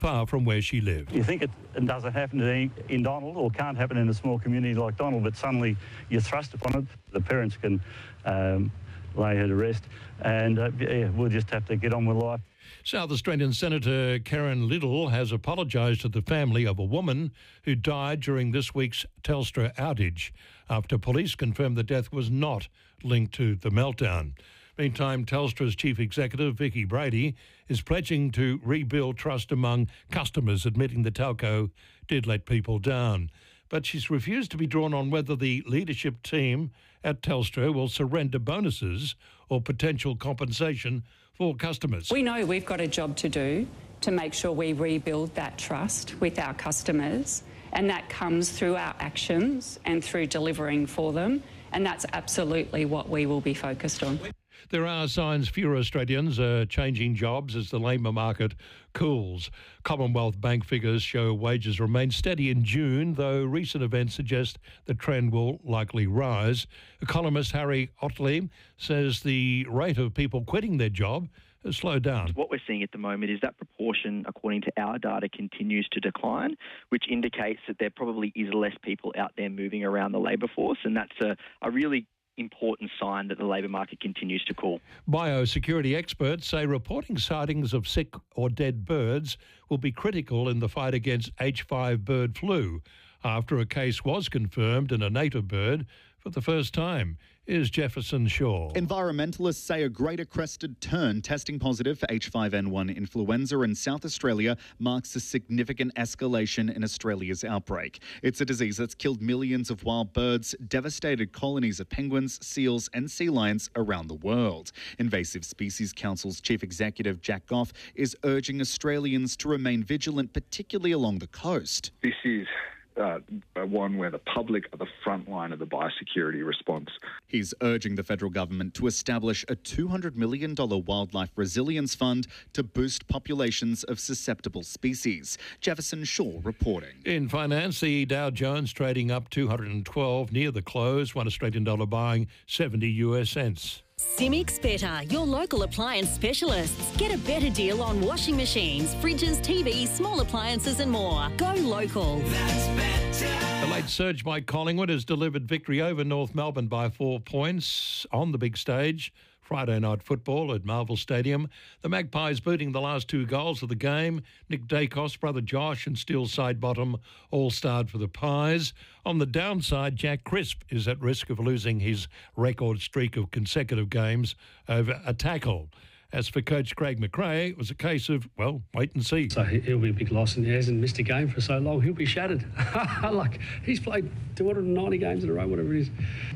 far from where she lived. You think it doesn't happen in Donald or can't happen in a small community like Donald, but suddenly you're thrust upon it. The parents can lay her to rest, and we'll just have to get on with life. South Australian Senator Karen Liddle has apologised to the family of a woman who died during this week's Telstra outage after police confirmed the death was not linked to the meltdown. Meantime, Telstra's chief executive, Vicki Brady, is pledging to rebuild trust among customers, admitting the telco did let people down. But she's refused to be drawn on whether the leadership team at Telstra will surrender bonuses or potential compensation for customers. We know we've got a job to do to make sure we rebuild that trust with our customers, and that comes through our actions and through delivering for them, and that's absolutely what we will be focused on. There are signs fewer Australians are changing jobs as the labour market cools. Commonwealth Bank figures show wages remain steady in June, though recent events suggest the trend will likely rise. Economist Harry Otley says the rate of people quitting their job has slowed down. What we're seeing at the moment is that proportion, according to our data, continues to decline, which indicates that there probably is less people out there moving around the labour force, and that's a really important sign that the labour market continues to cool. Biosecurity experts say reporting sightings of sick or dead birds will be critical in the fight against H5 bird flu after a case was confirmed in a native bird for the first time. Here's Jefferson Shaw. Environmentalists say a greater crested tern testing positive for H5N1 influenza in South Australia marks a significant escalation in Australia's outbreak. It's a disease that's killed millions of wild birds, devastated colonies of penguins, seals and sea lions around the world. Invasive Species Council's chief executive, Jack Goff, is urging Australians to remain vigilant, particularly along the coast. This is one where the public are the front line of the biosecurity response. He's urging the federal government to establish a $200 million wildlife resilience fund to boost populations of susceptible species. Jefferson Shaw reporting. In finance, the Dow Jones trading up 212 near the close, $1 Australian dollar buying 70 US cents. Simics Better, your local appliance specialists. Get a better deal on washing machines, fridges, TVs, small appliances and more. Go local. That's better. The late surge by Collingwood has delivered victory over North Melbourne by 4 points on the big stage. Friday night football at Marvel Stadium. The Magpies booting the last 2 goals of the game. Nick Dacos, brother Josh and Steele Sidebottom all starred for the Pies. On the downside, Jack Crisp is at risk of losing his record streak of consecutive games over a tackle. As for coach Craig McRae, it was a case of, well, wait and see. So he'll be a big loss, and he hasn't missed a game for so long. He'll be shattered. Like, he's played 290 games in a row, whatever it is.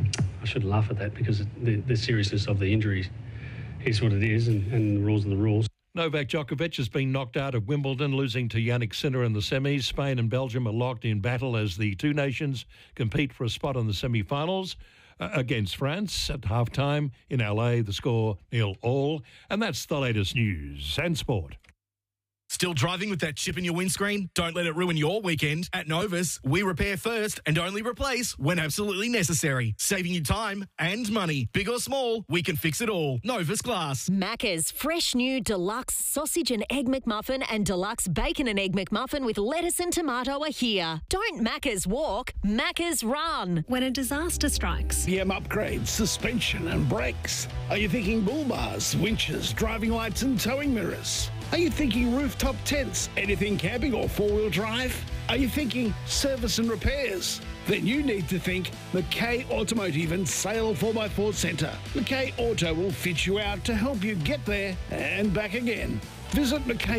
I shouldn't laugh at that because the seriousness of the injuries is what it is, and the rules are the rules. Novak Djokovic has been knocked out of Wimbledon, losing to Yannick Sinner in the semis. Spain and Belgium are locked in battle as the two nations compete for a spot in the semi-finals. Against France at halftime in LA, the score 0-0. And that's the latest news and sport. Still driving with that chip in your windscreen? Don't let it ruin your weekend. At Novus, we repair first and only replace when absolutely necessary, saving you time and money. Big or small, we can fix it all. Novus Glass. Macca's fresh new deluxe sausage and egg McMuffin and deluxe bacon and egg McMuffin with lettuce and tomato are here. Don't Macca's walk, Macca's run. When a disaster strikes. PM upgrades, suspension and brakes. Are you thinking bull bars, winches, driving lights and towing mirrors? Are you thinking rooftop tents, anything camping or four-wheel drive? Are you thinking service and repairs? Then you need to think McKay Automotive and Sale 4x4 Centre. McKay Auto will fit you out to help you get there and back again. Visit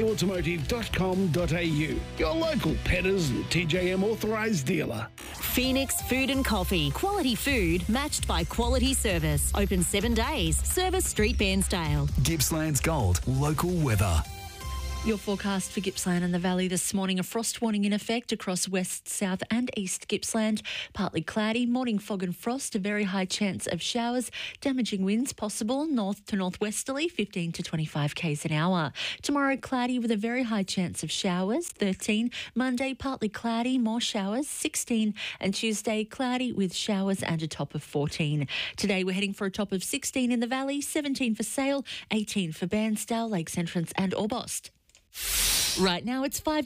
mckayautomotive.com.au, your local Petters and TJM authorised dealer. Phoenix Food and Coffee. Quality food matched by quality service. Open 7 days. Service Street, Bairnsdale. Gippsland's Gold. Local weather. Your forecast for Gippsland and the Valley this morning, a frost warning in effect across west, south and east Gippsland. Partly cloudy, morning fog and frost, a very high chance of showers, damaging winds possible, north to northwesterly, 15 to 25 k's an hour. Tomorrow, cloudy with a very high chance of showers, 13. Monday, partly cloudy, more showers, 16. And Tuesday, cloudy with showers and a top of 14. Today, we're heading for a top of 16 in the Valley, 17 for Sale, 18 for Bairnsdale, Lakes Entrance and Orbost. Right now it's 5